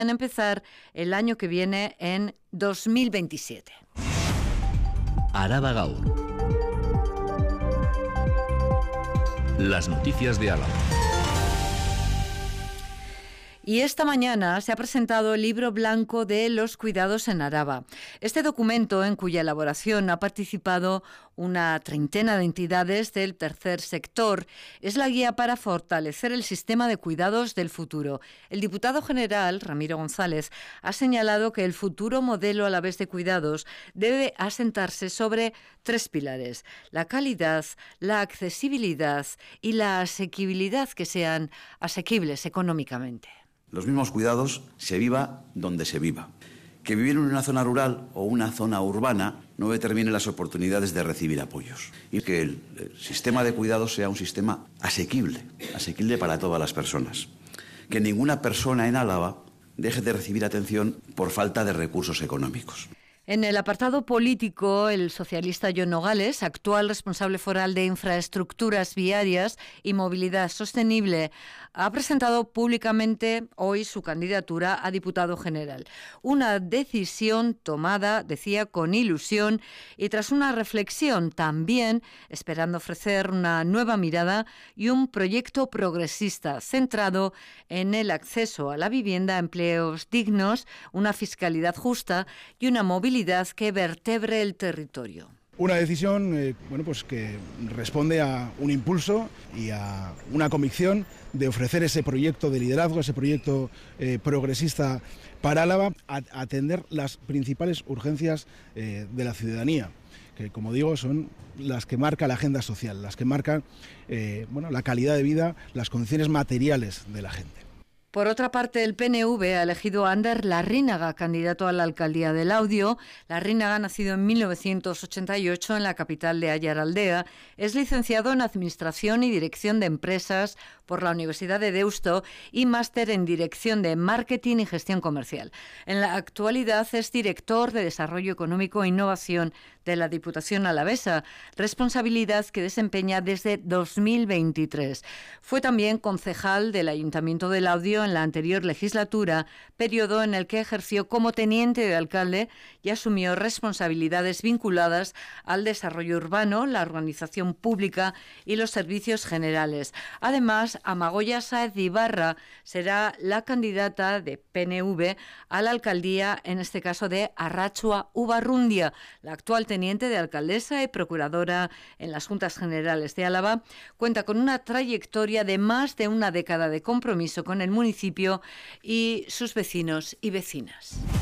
empezar el año que viene en 2027. Araba Gaur. Las noticias de Álava. Y esta mañana se ha presentado el libro blanco de los cuidados en Araba. Este documento, en cuya elaboración ha participado una treintena de entidades del tercer sector, es la guía para fortalecer el sistema de cuidados del futuro. El diputado general, Ramiro González, ha señalado que el futuro modelo alavés de cuidados debe asentarse sobre tres pilares: la calidad, la accesibilidad y la asequibilidad, que sean asequibles económicamente. Los mismos cuidados se viva donde se viva. Que vivir en una zona rural o una zona urbana no determine las oportunidades de recibir apoyos. Y que el sistema de cuidados sea un sistema asequible para todas las personas. Que ninguna persona en Álava deje de recibir atención por falta de recursos económicos. En el apartado político, el socialista Jon Nogales, actual responsable foral de infraestructuras viarias y movilidad sostenible, ha presentado públicamente hoy su candidatura a diputado general. Una decisión tomada, decía, con ilusión y tras una reflexión también, esperando ofrecer una nueva mirada y un proyecto progresista centrado en el acceso a la vivienda, empleos dignos, una fiscalidad justa y una movilidad que vertebre el territorio. Una decisión que responde a un impulso y a una convicción de ofrecer ese proyecto de liderazgo, ese proyecto progresista para Álava, a atender las principales urgencias de la ciudadanía, que, como digo, son las que marca la agenda social, las que marcan la calidad de vida, las condiciones materiales de la gente. Por otra parte, el PNV ha elegido a Ander Larrinaga, candidato a la alcaldía de Laudio. Larrinaga, nacido en 1988 en la capital de Aiaraldea, es licenciado en Administración y Dirección de Empresas por la Universidad de Deusto y máster en Dirección de Marketing y Gestión Comercial. En la actualidad es director de Desarrollo Económico e Innovación de la Diputación Alavesa, responsabilidad que desempeña desde 2023. Fue también concejal del Ayuntamiento de Laudio en la anterior legislatura, periodo en el que ejerció como teniente de alcalde y asumió responsabilidades vinculadas al desarrollo urbano, la organización pública y los servicios generales. Además, Amagoya Sáez Ibarra será la candidata de PNV a la alcaldía, en este caso de Arratsua Ubarrundia. La actual teniente de alcaldesa y procuradora en las Juntas Generales de Álava cuenta con una trayectoria de más de una década de compromiso con el municipio y sus vecinos y vecinas.